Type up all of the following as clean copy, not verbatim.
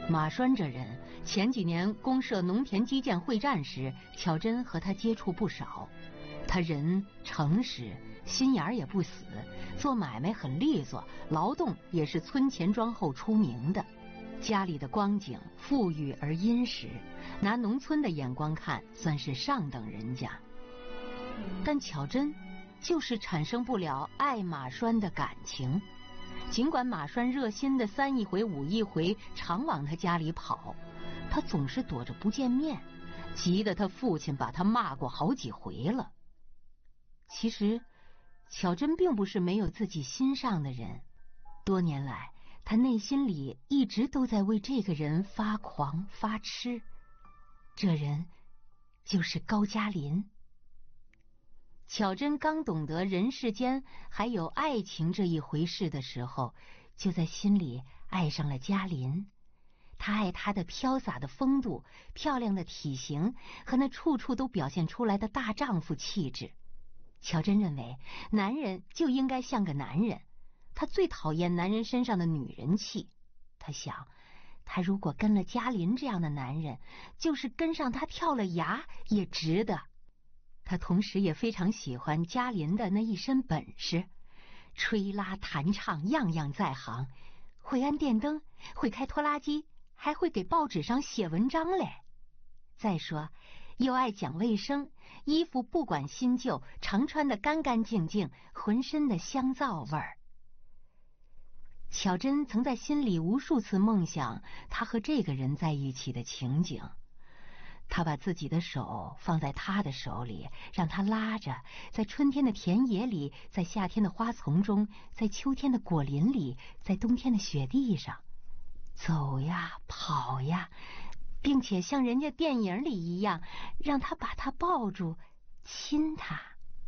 马栓这人前几年公社农田基建会战时，巧珍和他接触不少。他人诚实，心眼儿也不死，做买卖很利索，劳动也是村前庄后出名的。家里的光景富裕而殷实，拿农村的眼光看，算是上等人家。但巧珍就是产生不了爱马栓的感情。尽管马栓热心的3一回5一回常往他家里跑，他总是躲着不见面，急得他父亲把他骂过好几回了。其实巧珍并不是没有自己心上的人，多年来他内心里一直都在为这个人发狂发痴，这人就是高加林。巧珍刚懂得人世间还有爱情这一回事的时候，就在心里爱上了嘉林。她爱他的飘洒的风度、漂亮的体型和那处处都表现出来的大丈夫气质。巧珍认为男人就应该像个男人，她最讨厌男人身上的女人气。她想，她如果跟了嘉林这样的男人，就是跟上他跳了崖也值得。他同时也非常喜欢嘉林的那一身本事，吹拉弹唱样样在行，会安电灯，会开拖拉机，还会给报纸上写文章嘞。再说又爱讲卫生，衣服不管新旧，常穿得干干净净，浑身的香皂味儿。巧珍曾在心里无数次梦想他和这个人在一起的情景。他把自己的手放在他的手里，让他拉着，在春天的田野里，在夏天的花丛中，在秋天的果林里，在冬天的雪地上走呀跑呀，并且像人家电影里一样，让他把他抱住亲他。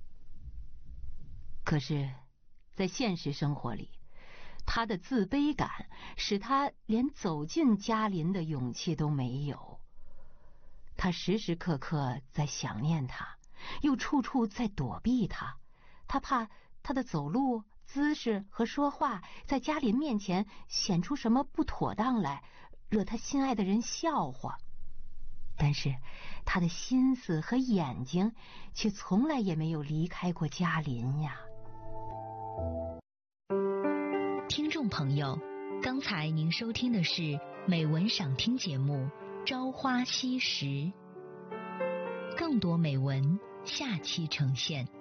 可是在现实生活里，他的自卑感使他连走进嘉林的勇气都没有。他时时刻刻在想念他，又处处在躲避他。他怕他的走路姿势和说话在嘉林面前显出什么不妥当来，惹他心爱的人笑话。但是他的心思和眼睛却从来也没有离开过嘉林呀。 听众朋友，刚才您收听的是美文赏听节目《朝花夕拾》，更多美文下期呈现。